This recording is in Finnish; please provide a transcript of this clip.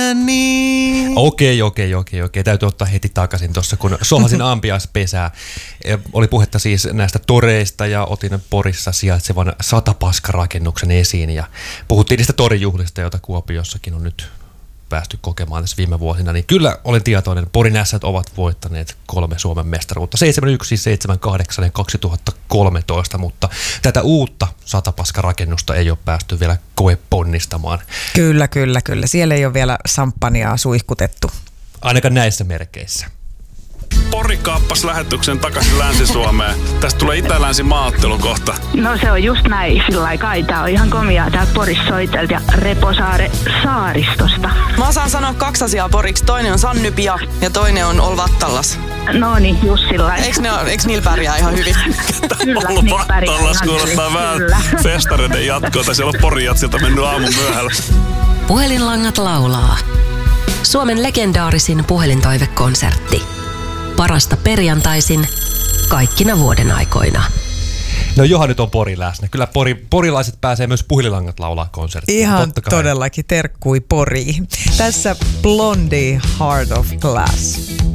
elämäni. Okei. Täytyy ottaa heti takaisin tuossa, kun sohasin ampiaispesää. Oli puhetta siis näistä toreista ja otin Porissa sijaitsevan Satapaska-rakennuksen esiin. Ja puhuttiin niistä torijuhlista, joita Kuopiossakin on nyt päästy kokemaan tässä viime vuosina, niin kyllä olen tietoinen, Porin Ässät ovat voittaneet 3 Suomen mestaruutta, 71, 78 ja 2013, mutta tätä uutta Satapaska-rakennusta ei ole päästy vielä koeponnistamaan. Kyllä. Siellä ei ole vielä samppaniaa suihkutettu. Ainakaan näissä merkeissä. Pori kaappas lähetyksen takaisin Länsi-Suomeen. Tästä tulee Itä-Länsi-maaottelu kohta. No se on just näin, sillä kai tää on ihan komiaa tää Porissa soitelta ja Reposaare saaristosta. Mä osaan sanoa 2 asiaa poriksi. Toinen on Sannypia ja toinen on Olvattallas. No niin, just sillä Eiks niillä pärjää ihan hyvin? Kyllä, niin pärjää Olvattallas ihan kuulostaa hyvin, vähän kyllä. festareiden jatkoa. Siellä on Porijatsilta mennyt aamun myöhällä. Puhelinlangat laulaa. Suomen legendaarisin puhelintoivekonsertti. Parasta perjantaisin kaikkina vuoden aikoina. No johan nyt on Pori läsnä. Kyllä porilaiset pääsee myös Puhelinlangat laulaa konserttiin. Ihan todellakin terkkui Poriin. Tässä Blondie Heart of Glass.